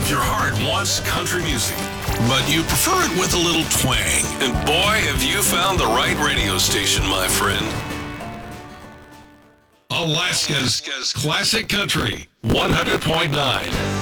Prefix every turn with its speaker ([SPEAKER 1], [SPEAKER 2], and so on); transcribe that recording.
[SPEAKER 1] If your heart wants country music, but you prefer it with a little twang, and boy, have you found the right radio station, my friend. Alaska's Classic Country 100.9.